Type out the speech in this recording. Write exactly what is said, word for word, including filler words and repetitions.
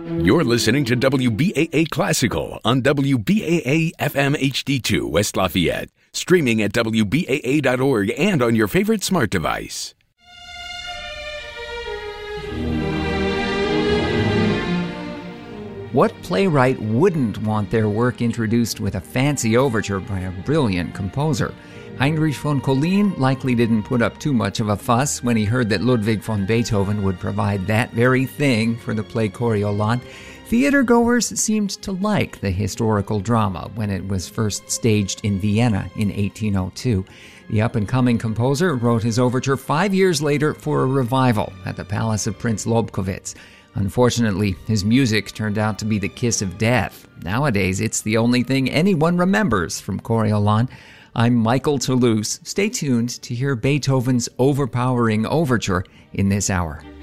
You're listening to W B A A Classical on W B A A F M H D two West Lafayette, streaming at W B A A dot org and on your favorite smart device. What playwright wouldn't want their work introduced with a fancy overture by a brilliant composer? Heinrich von Collin likely didn't put up too much of a fuss when he heard that Ludwig von Beethoven would provide that very thing for the play Coriolan. Theatergoers seemed to like the historical drama when it was first staged in Vienna in eighteen oh two. The up-and-coming composer wrote his overture five years later for a revival at the Palace of Prince Lobkowitz. Unfortunately, his music turned out to be the kiss of death. Nowadays, it's the only thing anyone remembers from Coriolan. I'm Michael Toulouse. Stay tuned to hear Beethoven's overpowering overture in this hour.